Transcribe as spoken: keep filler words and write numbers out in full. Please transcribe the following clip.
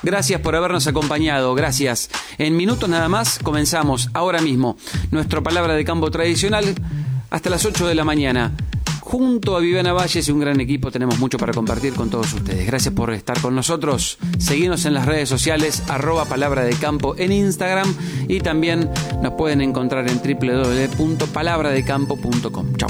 Gracias por habernos acompañado, gracias. En minutos nada más comenzamos ahora mismo nuestro Palabra de Campo tradicional hasta las ocho de la mañana. Junto a Viviana Valles y un gran equipo tenemos mucho para compartir con todos ustedes. Gracias por estar con nosotros. Seguinos en las redes sociales, arroba Palabra de Campo en Instagram y también nos pueden encontrar en doble u doble u doble u punto palabra de campo punto com. Chau.